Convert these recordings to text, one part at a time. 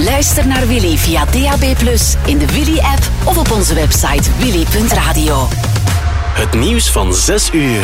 Luister naar Willy via DAB+, in de Willy-app of op onze website willy.radio. Het nieuws van 6 uur.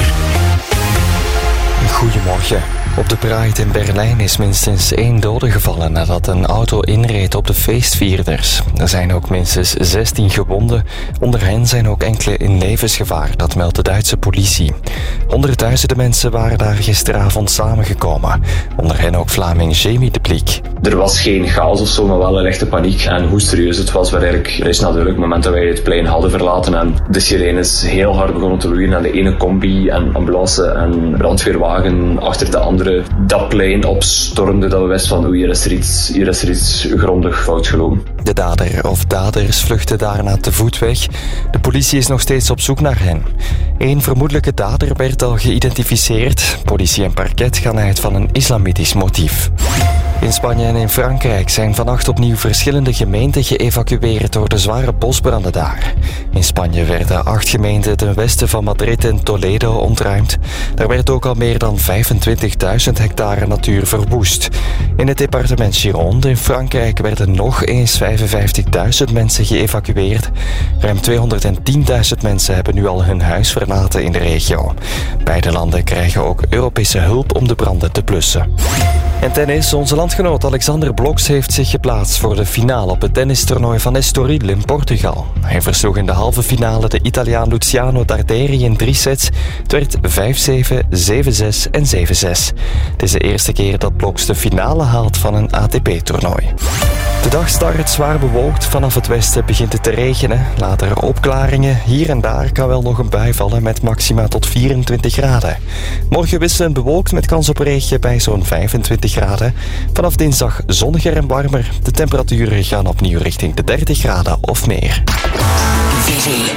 Goedemorgen. Op de Pride in Berlijn is minstens 1 dode gevallen nadat een auto inreed op de feestvierders. Er zijn ook minstens 16 gewonden. Onder hen zijn ook enkele in levensgevaar, dat meldt de Duitse politie. Honderdduizenden mensen waren daar gisteravond samengekomen. Onder hen ook Vlaming Jamie de Pliek. Er was geen chaos of zo, maar wel een lichte paniek. En hoe serieus het was, werd eigenlijk is natuurlijk het moment dat wij het plein hadden verlaten en de sirenes heel hard begonnen te loeien en de ene combi en ambulance en brandweerwagen achter de andere dat plein opstormde, dat we wisten van hier is er iets grondig fout gelopen. De dader of daders vluchtten daarna te voet weg. De politie is nog steeds op zoek naar hen. Eén vermoedelijke dader werd al geïdentificeerd. Politie en parket gaan uit van een islamitisch motief. In Spanje en in Frankrijk zijn vannacht opnieuw verschillende gemeenten geëvacueerd door de zware bosbranden daar. In Spanje werden 8 gemeenten ten westen van Madrid en Toledo ontruimd. Daar werd ook al meer dan 25.000 hectare natuur verwoest. In het departement Gironde in Frankrijk werden nog eens 55.000 mensen geëvacueerd. Ruim 210.000 mensen hebben nu al hun huis verlaten in de regio. Beide landen krijgen ook Europese hulp om de branden te blussen. En tennis, onze landgenoot Alexander Blokx heeft zich geplaatst voor de finale op het tennistoernooi van Estoril in Portugal. Hij versloeg in de halve finale de Italiaan Luciano Darderi in 3 sets. Het werd 5-7, 7-6 en 7-6. Het is de eerste keer dat Blokx de finale haalt van een ATP-toernooi. De dag start zwaar bewolkt. Vanaf het westen begint het te regenen. Later opklaringen. Hier en daar kan wel nog een bui vallen met maxima tot 24 graden. Morgen wisselend bewolkt met kans op regen bij zo'n 25 graden. Vanaf dinsdag zonniger en warmer. De temperaturen gaan opnieuw richting de 30 graden of meer.